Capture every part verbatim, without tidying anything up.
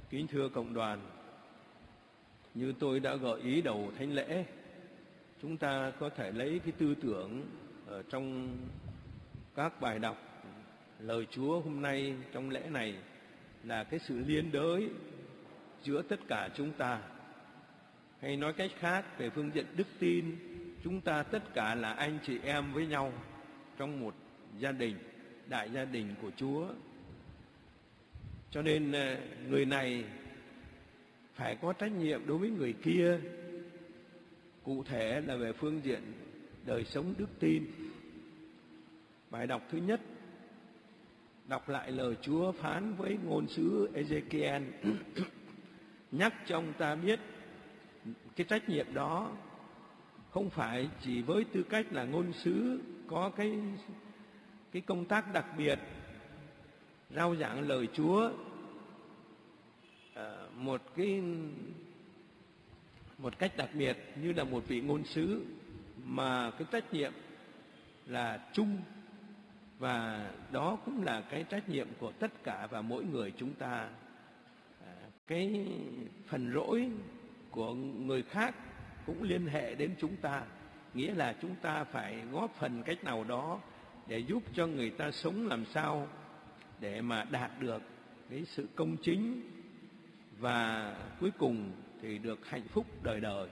Kính thưa cộng đoàn, như tôi đã gợi ý đầu thánh lễ, chúng ta có thể lấy cái tư tưởng ở trong các bài đọc lời Chúa hôm nay trong lễ này là cái sự liên đới giữa tất cả chúng ta. Hay nói cách khác, về phương diện đức tin, chúng ta tất cả là anh chị em với nhau trong một gia đình, đại gia đình của Chúa. Cho nên người này phải có trách nhiệm đối với người kia, cụ thể là về phương diện đời sống đức tin. Bài đọc thứ nhất đọc lại lời Chúa phán với ngôn sứ Ê-giê-ki-el nhắc cho ông ta biết cái trách nhiệm đó không phải chỉ với tư cách là ngôn sứ có cái cái công tác đặc biệt rao giảng lời Chúa à, một cái một cách đặc biệt như là một vị ngôn sứ, mà cái trách nhiệm là chung, và đó cũng là cái trách nhiệm của tất cả và mỗi người chúng ta. à, cái phần lỗi của người khác cũng liên hệ đến chúng ta, nghĩa là chúng ta phải góp phần cách nào đó để giúp cho người ta sống làm sao để mà đạt được cái sự công chính và cuối cùng thì được hạnh phúc đời đời.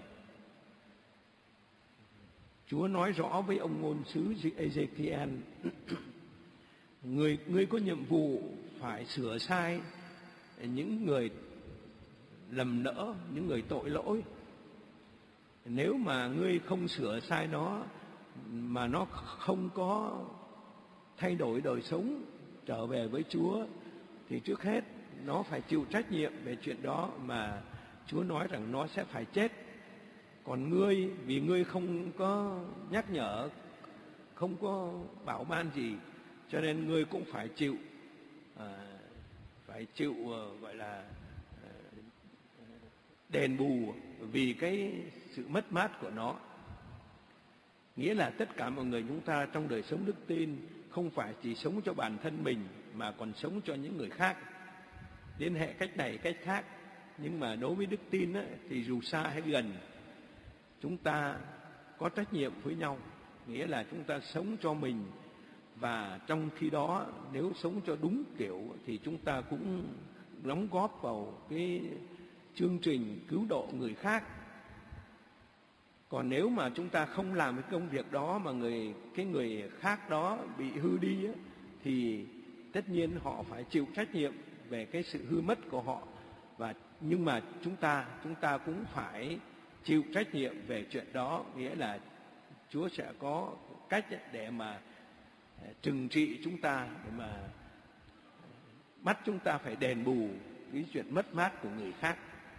Chúa nói rõ với ông ngôn sứ Ê-giê-ki-el, người ngươi có nhiệm vụ phải sửa sai những người lầm lỡ, những người tội lỗi. Nếu mà ngươi không sửa sai nó, mà nó không có thay đổi đời sống trở về với Chúa, thì trước hết nó phải chịu trách nhiệm về chuyện đó, mà Chúa nói rằng nó sẽ phải chết. Còn ngươi, vì ngươi không có nhắc nhở, không có bảo ban gì, cho nên ngươi cũng phải chịu à, phải chịu uh, gọi là uh, đền bù vì cái sự mất mát của nó. Nghĩa là tất cả mọi người chúng ta trong đời sống đức tin không phải chỉ sống cho bản thân mình, mà còn sống cho những người khác, liên hệ cách này cách khác. Nhưng mà đối với đức tin á, thì dù xa hay gần, chúng ta có trách nhiệm với nhau, nghĩa là chúng ta sống cho mình, và trong khi đó nếu sống cho đúng kiểu thì chúng ta cũng đóng góp vào cái chương trình cứu độ người khác. Còn nếu mà chúng ta không làm cái công việc đó mà người cái người khác đó bị hư đi á, thì tất nhiên họ phải chịu trách nhiệm về cái sự hư mất của họ. Và nhưng mà chúng ta chúng ta cũng phải chịu trách nhiệm về chuyện đó, nghĩa là Chúa sẽ có cách để mà trừng trị chúng ta, để mà bắt chúng ta phải đền bù cái chuyện mất mát của người khác.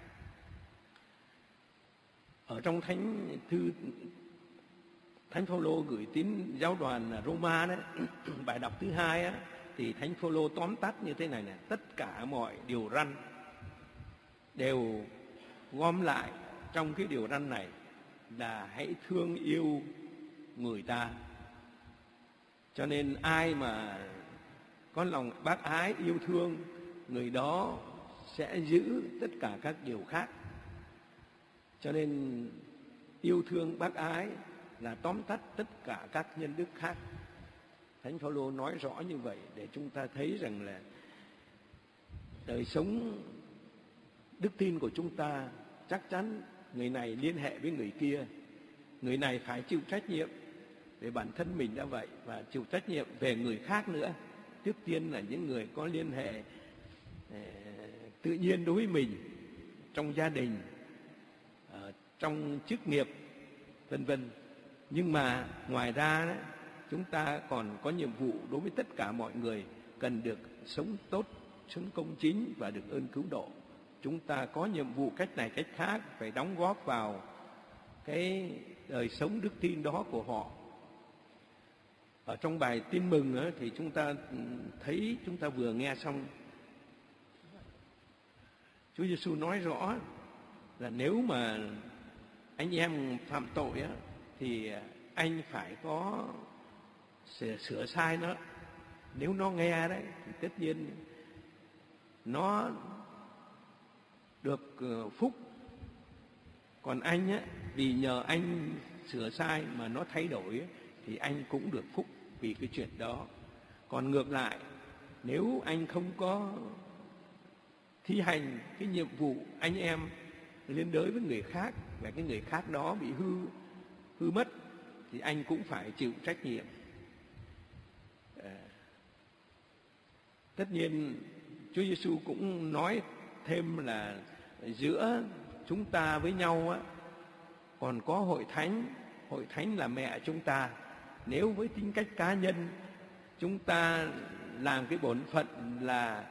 Ở trong thánh thư Thánh Phaolô gửi tín giáo đoàn Roma đấy, bài đọc thứ hai á, thì Thánh Phaolô tóm tắt như thế này này: tất cả mọi điều răn đều gom lại trong cái điều răn này là hãy thương yêu người ta. Cho nên ai mà có lòng bác ái yêu thương, người đó sẽ giữ tất cả các điều khác. Cho nên yêu thương bác ái là tóm tắt tất cả các nhân đức khác. Thánh Phaolô nói rõ như vậy để chúng ta thấy rằng là đời sống đức tin của chúng ta chắc chắn người này liên hệ với người kia, người này phải chịu trách nhiệm về bản thân mình đã vậy, và chịu trách nhiệm về người khác nữa. Trước tiên là những người có liên hệ tự nhiên đối với mình trong gia đình, trong chức nghiệp, vân vân. Nhưng mà ngoài ra đó, chúng ta còn có nhiệm vụ đối với tất cả mọi người cần được sống tốt, sống công chính và được ơn cứu độ. Chúng ta có nhiệm vụ cách này cách khác phải đóng góp vào cái đời sống đức tin đó của họ. Ở trong bài tin mừng đó, thì chúng ta thấy, chúng ta vừa nghe xong, Chúa Giêsu nói rõ là nếu mà anh em phạm tội á, thì anh phải có sửa, sửa sai nó. Nếu nó nghe đấy thì tất nhiên nó được phúc. Còn anh á, vì nhờ anh sửa sai mà nó thay đổi thì anh cũng được phúc vì cái chuyện đó. Còn ngược lại, nếu anh không có thi hành cái nhiệm vụ anh em liên đới với người khác và cái người khác đó bị hư hư mất thì anh cũng phải chịu trách nhiệm. À, tất nhiên Chúa Giêsu cũng nói thêm là giữa chúng ta với nhau á, còn có hội thánh. Hội thánh là mẹ chúng ta. Nếu với tính cách cá nhân chúng ta làm cái bổn phận là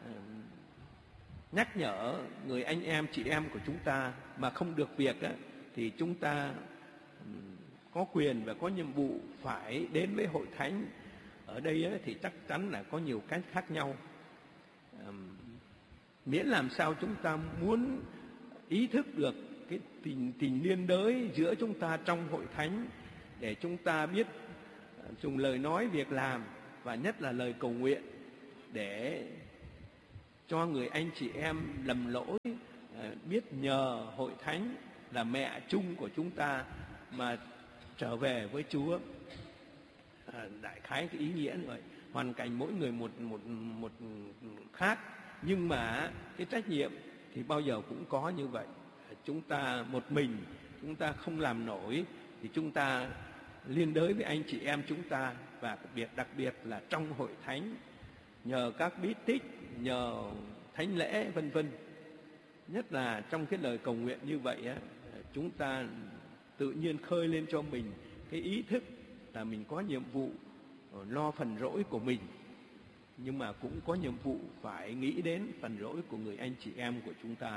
nhắc nhở người anh em chị em của chúng ta mà không được việc á, thì chúng ta có quyền và có nhiệm vụ phải đến với hội thánh. Ở đây á, thì chắc chắn là có nhiều cách khác nhau. À, miễn làm sao chúng ta muốn ý thức được cái tình tình liên đới giữa chúng ta trong hội thánh, để chúng ta biết dùng lời nói việc làm và nhất là lời cầu nguyện để cho người anh chị em lầm lỗi biết nhờ hội thánh là mẹ chung của chúng ta mà trở về với Chúa. À, đại khái cái ý nghĩa như vậy. Hoàn cảnh mỗi người một một một khác, nhưng mà cái trách nhiệm thì bao giờ cũng có như vậy. Chúng ta một mình chúng ta không làm nổi thì chúng ta liên đới với anh chị em chúng ta, và đặc biệt đặc biệt là trong hội thánh, nhờ các bí tích, nhờ thánh lễ vân vân. Nhất là trong cái lời cầu nguyện như vậy á, chúng ta tự nhiên khơi lên cho mình cái ý thức là mình có nhiệm vụ lo phần lỗi của mình, nhưng mà cũng có nhiệm vụ phải nghĩ đến phần lỗi của người anh chị em của chúng ta.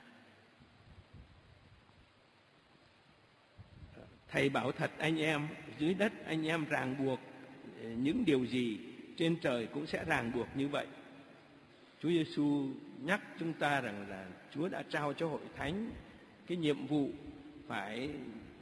Thầy bảo thật anh em, dưới đất anh em ràng buộc những điều gì, trên trời cũng sẽ ràng buộc như vậy. Chúa Giêsu nhắc chúng ta rằng là Chúa đã trao cho hội thánh cái nhiệm vụ phải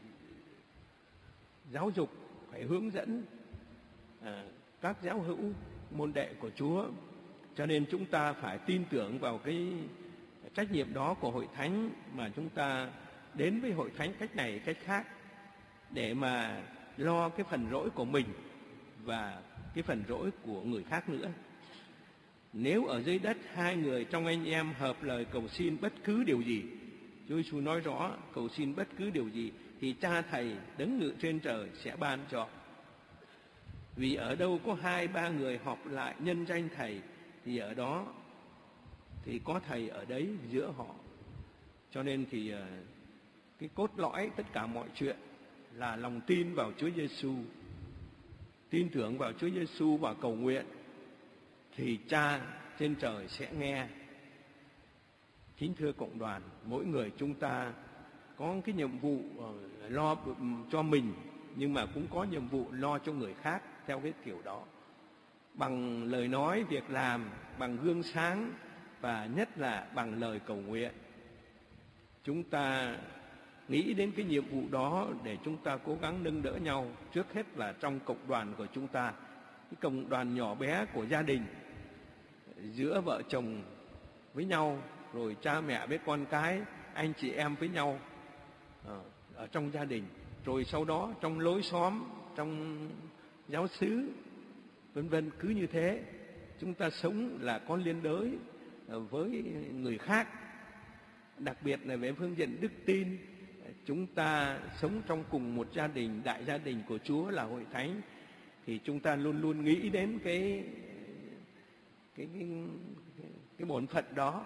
giáo dục, phải hướng dẫn à, các giáo hữu môn đệ của Chúa. Cho nên chúng ta phải tin tưởng vào cái trách nhiệm đó của hội thánh, mà chúng ta đến với hội thánh cách này cách khác để mà lo cái phần lỗi của mình và cái phần lỗi của người khác nữa. Nếu ở dưới đất hai người trong anh em hợp lời cầu xin bất cứ điều gì, Chúa Giêsu nói rõ cầu xin bất cứ điều gì thì Cha Thầy đấng ngự trên trời sẽ ban cho. Vì ở đâu có hai ba người họp lại nhân danh Thầy thì ở đó thì có Thầy ở đấy giữa họ. Cho nên thì cái cốt lõi tất cả mọi chuyện là lòng tin vào Chúa Giêsu, tin tưởng vào Chúa Giêsu và cầu nguyện thì Cha trên trời sẽ nghe. Kính thưa cộng đoàn, mỗi người chúng ta có cái nhiệm vụ lo cho mình, nhưng mà cũng có nhiệm vụ lo cho người khác theo cái kiểu đó, bằng lời nói, việc làm, bằng gương sáng và nhất là bằng lời cầu nguyện. Chúng ta nghĩ đến cái nhiệm vụ đó để chúng ta cố gắng nâng đỡ nhau, trước hết là trong cộng đoàn của chúng ta, cái cộng đoàn nhỏ bé của gia đình, giữa vợ chồng với nhau, rồi cha mẹ với con cái, anh chị em với nhau ở, ở trong gia đình, rồi sau đó trong lối xóm, trong giáo xứ vân vân. Cứ như thế chúng ta sống là có liên đới với người khác, đặc biệt là về phương diện đức tin. Chúng ta sống trong cùng một gia đình, đại gia đình của Chúa là hội thánh, thì chúng ta luôn luôn nghĩ đến cái cái cái, cái bổn phận đó.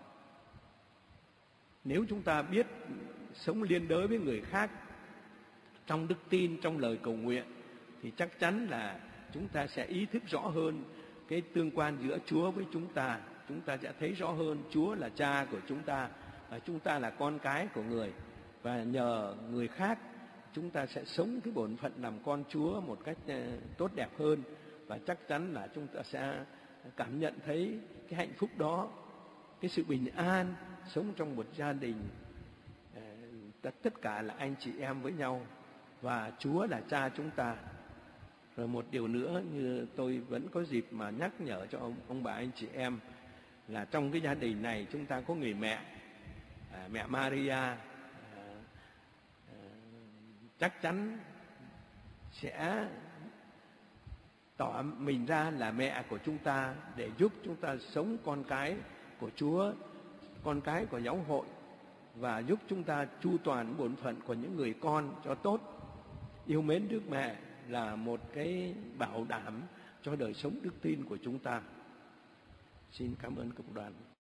Nếu chúng ta biết sống liên đới với người khác trong đức tin, trong lời cầu nguyện, thì chắc chắn là chúng ta sẽ ý thức rõ hơn cái tương quan giữa Chúa với chúng ta. Chúng ta sẽ thấy rõ hơn Chúa là Cha của chúng ta, và chúng ta là con cái của người. Và nhờ người khác, chúng ta sẽ sống cái bổn phận làm con Chúa một cách tốt đẹp hơn. Và chắc chắn là chúng ta sẽ cảm nhận thấy cái hạnh phúc đó, cái sự bình an, sống trong một gia đình tất cả là anh chị em với nhau, và Chúa là Cha chúng ta. Rồi một điều nữa, như tôi vẫn có dịp mà nhắc nhở cho ông, ông bà anh chị em, là trong cái gia đình này chúng ta có người mẹ. mẹ Maria chắc chắn sẽ tỏ mình ra là mẹ của chúng ta để giúp chúng ta sống con cái của Chúa, con cái của giáo hội, và giúp chúng ta chu toàn bổn phận của những người con cho tốt. Yêu mến Đức Mẹ là một cái bảo đảm cho đời sống đức tin của chúng ta. Xin cảm ơn cộng đoàn.